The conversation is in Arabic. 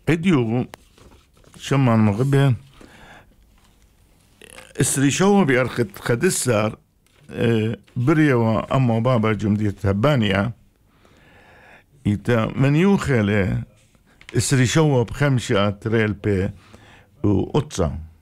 اديو شمان مغبه اسري شو بأرخد خدسار بريا وأما بابا جمدية تبانيا إيتا من يوخيله اسري شو بخمشة تريل بي وقطة